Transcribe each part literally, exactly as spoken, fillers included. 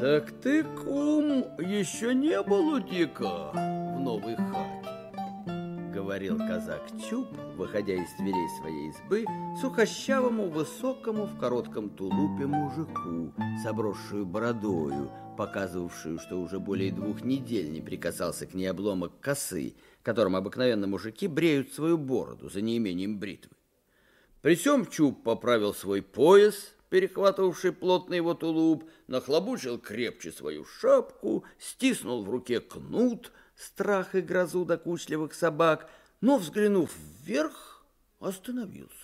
Так ты, кум, еще не был у Дика в новой хате, говорил казак Чуб, выходя из дверей своей избы, сухощавому, высокому, в коротком тулупе мужику, с обросшую бородою, показывавшую, что уже более двух недель не прикасался к ней обломок косы, которым обыкновенно мужики бреют свою бороду за неимением бритвы. При сём Чуб поправил свой пояс, перехватывавший плотно его тулуп, нахлобучил крепче свою шапку, стиснул в руке кнут, страх и грозу докучливых собак, но, взглянув вверх, остановился.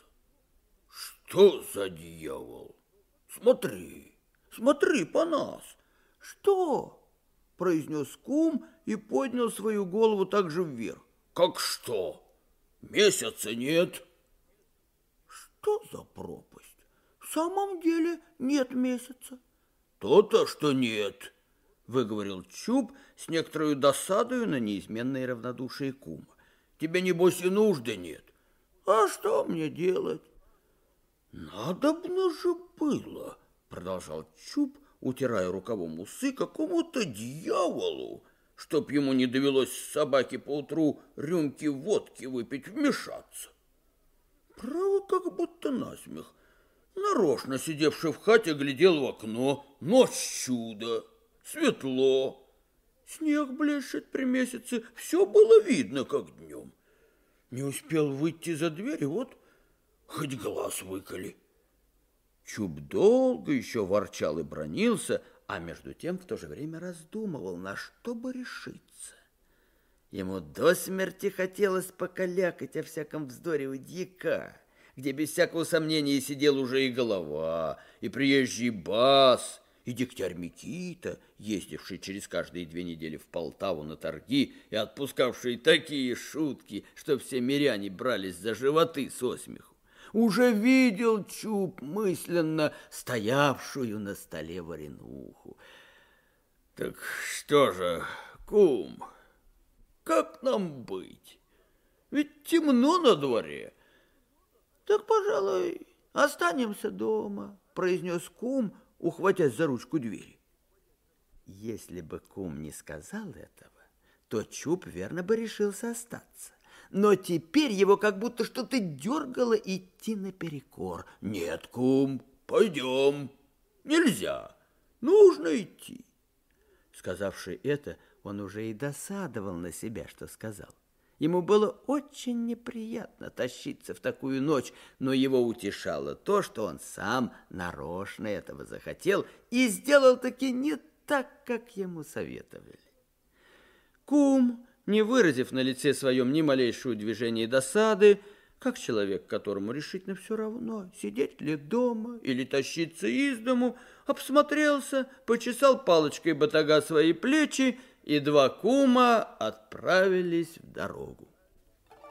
Что за дьявол? Смотри, смотри по нас. Что? Произнес кум и поднял свою голову также вверх. Как что? Месяца нет. Что за пропасть? В самом деле нет месяца. То-то, что нет, выговорил Чуб с некоторой досадою на неизменное равнодушие кума. Тебе, небось, и нужды нет. А что мне делать? Надобно же было, продолжал Чуб, утирая рукавом усы, какому-то дьяволу, чтоб ему не довелось с собаки поутру рюмки водки выпить, вмешаться. Право, как будто насмех. Нарочно сидевший в хате глядел в окно. Ночь чудо, светло. Снег блещет при месяце, все было видно, как днем. Не успел выйти за дверь, и вот хоть глаз выколи. Чуб долго еще ворчал и бранился, а между тем в то же время раздумывал, на что бы решиться. Ему до смерти хотелось покалякать о всяком вздоре у Дика, где без всякого сомнения сидел уже и голова, и приезжий бас, и дегтярь Микита, ездивший через каждые две недели в Полтаву на торги и отпускавший такие шутки, что все миряне брались за животы со смеху. Уже видел Чуб мысленно стоявшую на столе варенуху. Так что же, кум, как нам быть? Ведь темно на дворе. Так, пожалуй, останемся дома, произнес кум, ухватясь за ручку двери. Если бы кум не сказал этого, то Чуб верно бы решился остаться. Но теперь его как будто что-то дергало идти наперекор. Нет, кум, пойдем. Нельзя, нужно идти. Сказавши это, он уже и досадовал на себя, что сказал. Ему было очень неприятно тащиться в такую ночь, но его утешало то, что он сам нарочно этого захотел и сделал таки не так, как ему советовали. Кум, не выразив на лице своем ни малейшего движения досады, как человек, которому решительно все равно, сидеть ли дома или тащиться из дому, обсмотрелся, почесал палочкой батага свои плечи, и два кума отправились в дорогу.